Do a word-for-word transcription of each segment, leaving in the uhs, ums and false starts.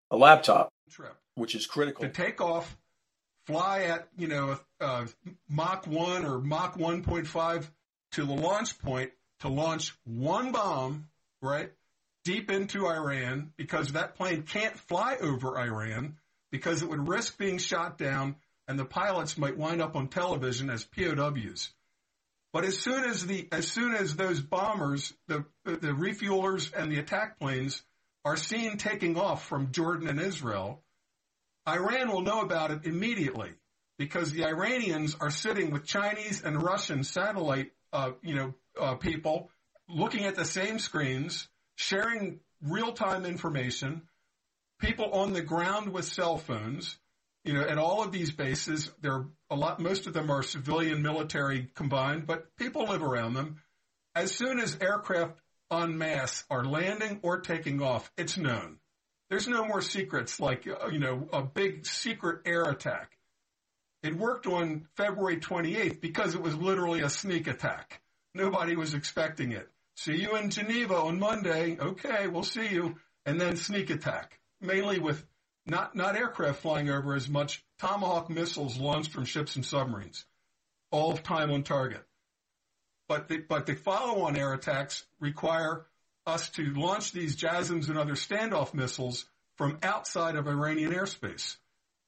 a laptop, trip, which is critical. To take off, fly at, you know, uh, Mach one or Mach one point five to the launch point to launch one bomb, right, deep into Iran, because that plane can't fly over Iran because it would risk being shot down and the pilots might wind up on television as P O Ws. But as soon as the as soon as those bombers, the the refuelers and the attack planes are seen taking off from Jordan and Israel, Iran will know about it immediately, because the Iranians are sitting with Chinese and Russian satellite, uh, you know, uh, people looking at the same screens, sharing real-time information. People on the ground with cell phones, you know, at all of these bases. They're a lot. Most of them are civilian, military combined, but people live around them. As soon as aircraft en masse are landing or taking off, it's known. There's no more secrets like, you know, a big secret air attack. It worked on February twenty-eighth because it was literally a sneak attack. Nobody was expecting it. See you in Geneva on Monday. Okay, we'll see you. And then sneak attack, mainly with not, not aircraft flying over as much, Tomahawk missiles launched from ships and submarines, all of time on target. But the, but the follow-on air attacks require us to launch these JASSMs and other standoff missiles from outside of Iranian airspace.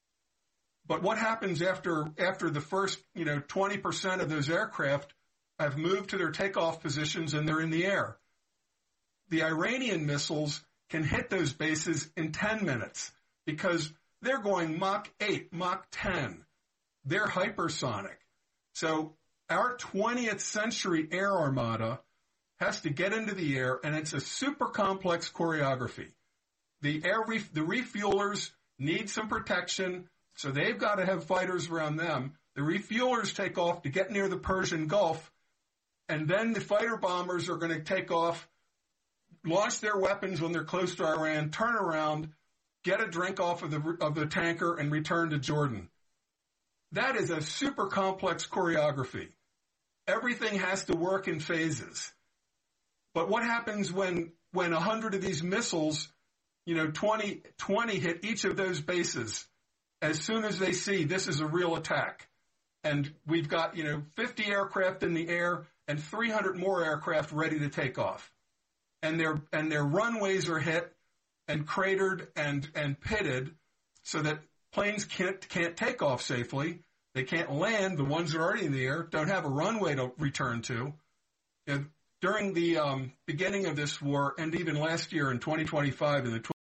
But what happens after after the first, you know, twenty percent of those aircraft have moved to their takeoff positions and they're in the air? The Iranian missiles can hit those bases in ten minutes because they're going Mach eight, Mach ten. They're hypersonic. So our twentieth century air armada has to get into the air, and it's a super complex choreography. The air ref- the refuelers need some protection, so they've got to have fighters around them. The refuelers take off to get near the Persian Gulf, and then the fighter bombers are going to take off, launch their weapons when they're close to Iran, turn around, get a drink off of the of the tanker, and return to Jordan. That is a super complex choreography. Everything has to work in phases. But what happens when when a hundred of these missiles, you know, twenty, twenty hit each of those bases as soon as they see this is a real attack? And we've got, you know, fifty aircraft in the air and three hundred more aircraft ready to take off. And their and their runways are hit and cratered and, and pitted so that planes can't can't take off safely. They can't land. The ones that are already in the air don't have a runway to return to. And during the um, beginning of this war, and even last year in twenty twenty-five in the